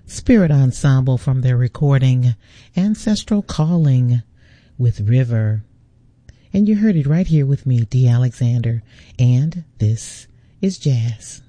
Spirit Ensemble from their recording Ancestral Calling with River. And you heard it right here with me, D. Alexander, and this is Jazz.